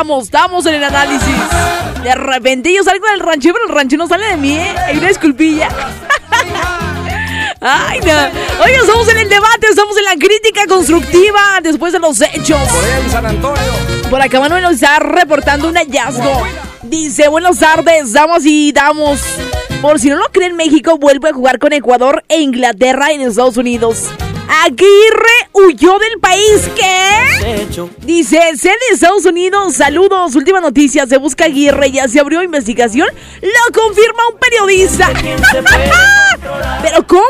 estamos en el análisis. De repente yo salgo del rancho, pero el rancho no sale de mí, ¿eh? Hay una disculpilla. Ay, no. Oye, estamos en el debate, estamos en la crítica constructiva después de los hechos. Por ahí en San Antonio. Por acá Manuel nos está reportando un hallazgo. Dice, buenas tardes, damas y damos. Por si no lo creen, México vuelve a jugar con Ecuador e Inglaterra en Estados Unidos. Aguirre huyó del país, ¿qué? Dice, sé de Estados Unidos, saludos, última noticia, se busca Aguirre, ya se abrió investigación, lo confirma un periodista. Pero ¿cómo?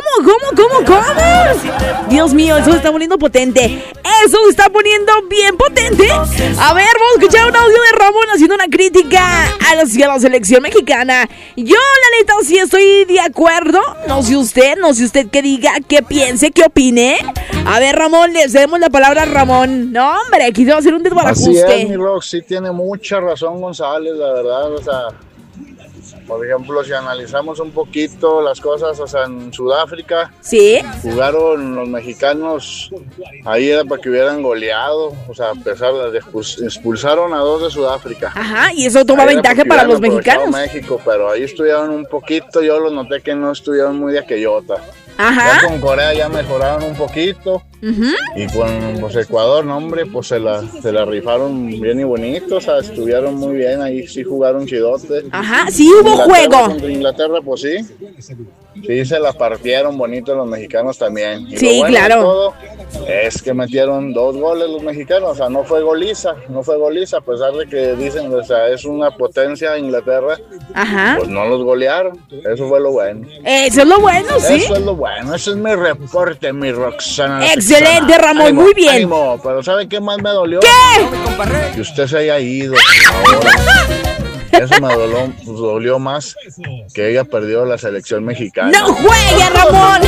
Dios mío, eso se está poniendo potente, eso se está poniendo bien potente. A ver, vamos a escuchar un audio de Ramón haciendo una crítica a la selección mexicana. Yo, la neta, sí estoy de acuerdo, no sé usted que diga, que piense, que opine. A ver, Ramón, le cedemos la palabra a Ramón. No, hombre, aquí se va a hacer un desbarajuste. Así es, mi Rox, sí tiene mucha razón González, la verdad, o sea, por ejemplo, si analizamos un poquito las cosas, o sea, en Sudáfrica, ¿sí? Jugaron los mexicanos, ahí era para que hubieran goleado, o sea, a pesar de expulsaron a 2 de Sudáfrica. Ajá, y eso toma ventaja para los mexicanos. México, pero ahí estudiaron un poquito, yo lo noté que no estuvieron muy de aquellota. Ajá. Ya con Corea ya mejoraron un poquito. Y con pues, Ecuador, no hombre, pues se la rifaron bien y bonito, o sea, estuvieron muy bien, ahí sí jugaron chidote. Ajá, sí hubo juego. Contra Inglaterra, pues sí. Sí, se la partieron bonito los mexicanos también. Y sí, lo bueno claro. de todo es que metieron 2 goles los mexicanos, o sea, no fue goliza, a pesar de que dicen, o sea, es una potencia Inglaterra. Ajá. Pues no los golearon, eso fue lo bueno. Eso es lo bueno, sí. Eso es lo bueno, ese es mi reporte, mi Roxana. Excelente, Ramón, ánimo, muy bien. Ánimo, pero ¿sabe qué más me dolió? ¿Qué? Que usted se haya ido ahora. Eso me dolió más que ella perdió la selección mexicana. ¡No juegue, Ramón!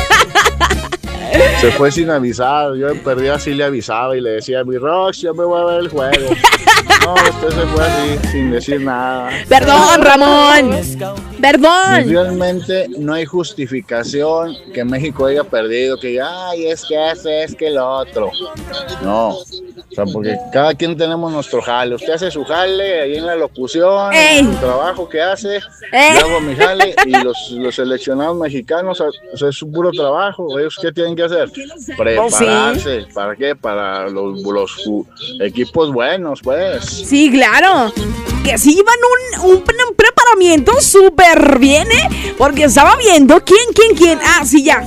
Se fue sin avisar. Yo perdí así, le avisaba y le decía, mi Rox, yo me voy a ver el juego. No, usted se fue así, sin decir nada. Perdón, Ramón. Perdón. Realmente no hay justificación que México haya perdido, que diga, ay, es que ese, es que el otro. No. O sea, porque cada quien tenemos nuestro jale. Usted hace su jale ahí en la locución, el trabajo que hace. Yo hago mi jale y los seleccionados mexicanos, o sea, es su puro trabajo. ¿Ellos qué tienen que hacer? Prepararse. ¿Sí? ¿Para qué? Para los equipos buenos, pues. Sí, claro. Que sí iban un preparamiento súper bien, ¿eh? Porque estaba viendo quién. Ah, sí, ya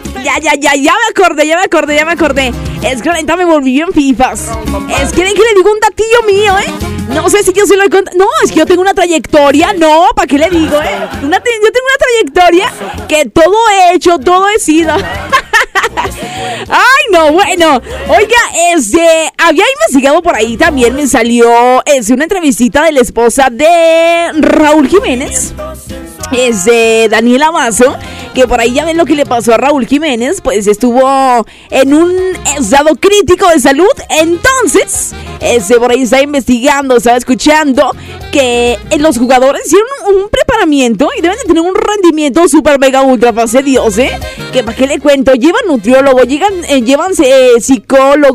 me acordé. Es que ahorita me volví bien fifas. Es que le digo un datillo mío, ¿eh? No sé si yo se lo he contado. No, es que yo tengo una trayectoria. No, ¿para qué le digo, eh? Yo tengo una trayectoria que todo he hecho, todo he sido. Ay, no, bueno. Oiga, había investigado por ahí, también me salió una entrevistita de la esposa de Raúl Jiménez. Es de Daniela Mazo, que por ahí ya ven lo que le pasó a Raúl Jiménez, pues estuvo en un estado crítico de salud. Entonces, por ahí estaba investigando, estaba escuchando que los jugadores hicieron un preparamiento y deben de tener un rendimiento súper mega ultra fase Dios, que para qué le cuento, llevan nutriólogo, llevan psicólogo,